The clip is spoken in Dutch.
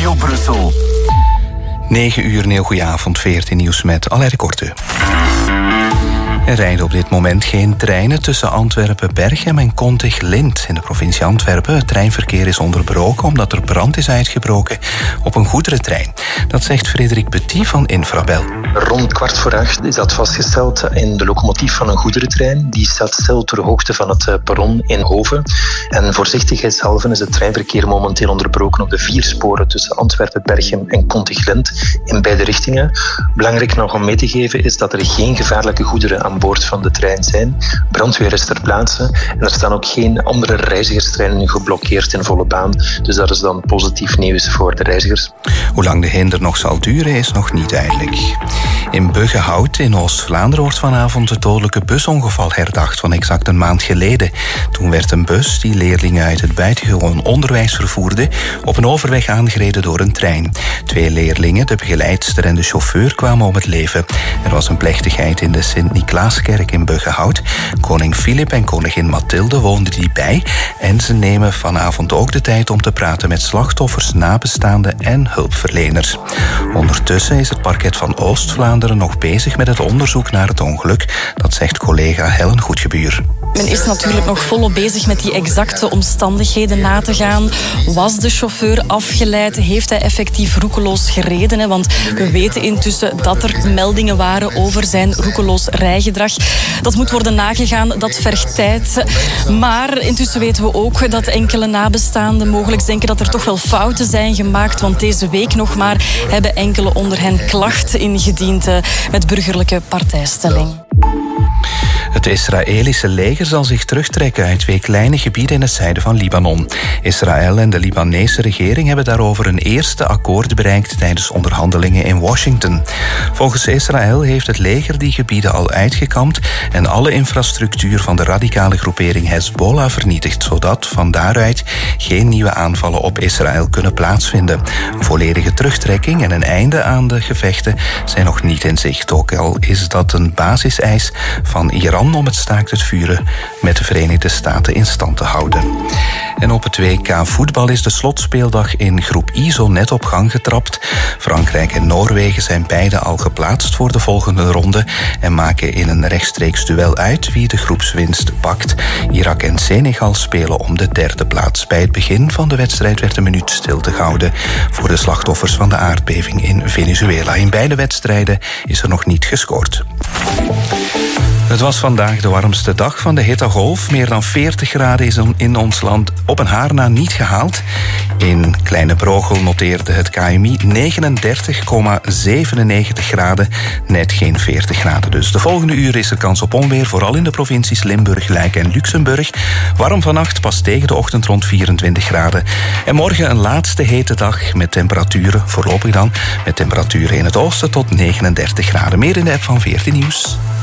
Radio Brussel. 9 uur, een heel goeie avond, 14 nieuws met Alain Korte. Er rijden op dit moment geen treinen tussen Antwerpen, Berchem en Contig-Lint in de provincie Antwerpen. Het treinverkeer is onderbroken omdat er brand is uitgebroken op een goederentrein. Dat zegt Frederik Petit van Infrabel. Rond 7:15 is dat vastgesteld in de locomotief van een goederentrein. Die staat stil ter hoogte van het perron in Hoven. En voorzichtigheidshalve is het treinverkeer momenteel onderbroken op de 4 sporen tussen Antwerpen, Berchem en Contig-Lint in beide richtingen. Belangrijk nog om mee te geven is dat er geen gevaarlijke goederen aan boord van de trein zijn. Brandweer is ter plaatse en er staan ook geen andere reizigerstreinen geblokkeerd in volle baan. Dus dat is dan positief nieuws voor de reizigers. Hoe lang de hinder nog zal duren is nog niet duidelijk. In Buggenhout in Oost-Vlaanderen wordt vanavond het dodelijke busongeval herdacht van exact een maand geleden. Toen werd een bus die leerlingen uit het buitengewoon onderwijs vervoerde op een overweg aangereden door een trein. 2 leerlingen, de begeleidster en de chauffeur, kwamen om het leven. Er was een plechtigheid in de Sint-Niklaaskerk in Buggenhout. Koning Filip en koningin Mathilde woonden die bij en ze nemen vanavond ook de tijd om te praten met slachtoffers, nabestaanden en hulpverleners. Ondertussen is het parket van Oost-Vlaanderen nog bezig met het onderzoek naar het ongeluk. Dat zegt collega Helen Goedgebuur. Men is natuurlijk nog volop bezig met die exacte omstandigheden na te gaan. Was de chauffeur afgeleid? Heeft hij effectief roekeloos gereden? Want we weten intussen dat er meldingen waren over zijn roekeloos rijgedrag. Dat moet worden nagegaan, dat vergt tijd. Maar intussen weten we ook dat enkele nabestaanden mogelijk denken dat er toch wel fouten zijn gemaakt. Want deze week nog maar hebben enkele onder hen klachten ingediend met burgerlijke partijstelling. Het Israëlische leger zal zich terugtrekken uit 2 kleine gebieden in het zuiden van Libanon. Israël en de Libanese regering hebben daarover een eerste akkoord bereikt tijdens onderhandelingen in Washington. Volgens Israël heeft het leger die gebieden al uitgekampt en alle infrastructuur van de radicale groepering Hezbollah vernietigd, zodat van daaruit geen nieuwe aanvallen op Israël kunnen plaatsvinden. Een volledige terugtrekking en een einde aan de gevechten zijn nog niet in zicht, ook al is dat een basiseis van Iran om het staakt het vuren met de Verenigde Staten in stand te houden. En op het WK voetbal is de slotspeeldag in groep I zo net op gang getrapt. Frankrijk en Noorwegen zijn beide al geplaatst voor de volgende ronde en maken in een rechtstreeks duel uit wie de groepswinst pakt. Irak en Senegal spelen om de 3e plaats. Bij het begin van de wedstrijd werd een minuut stilte gehouden voor de slachtoffers van de aardbeving in Venezuela. In beide wedstrijden is er nog niet gescoord. Het was vandaag de warmste dag van de hittegolf. Meer dan 40 graden is in ons land op een haar na niet gehaald. In Kleine Brogel noteerde het KMI 39,97 graden. Net geen 40 graden dus. De volgende uren is er kans op onweer, vooral in de provincies Limburg, Luik en Luxemburg. Warm vannacht, pas tegen de ochtend rond 24 graden. En morgen een laatste hete dag met temperaturen, voorlopig dan, met temperaturen in het oosten tot 39 graden. Meer in de app van 14 Nieuws.